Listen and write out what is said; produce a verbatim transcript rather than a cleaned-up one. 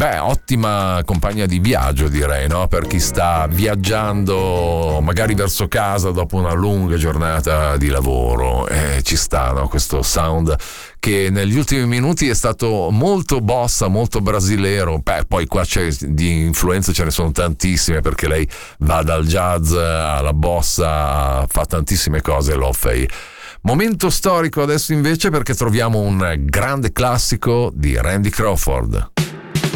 Beh, ottima compagna di viaggio, direi, no? Per chi sta viaggiando magari verso casa dopo una lunga giornata di lavoro, eh, ci sta, no? Questo sound che negli ultimi minuti è stato molto bossa, molto brasilero. Beh, poi qua c'è di influenze, ce ne sono tantissime, perché lei va dal jazz alla bossa, fa tantissime cose, Lo Fei. Momento storico adesso invece, perché troviamo un grande classico di Randy Crawford.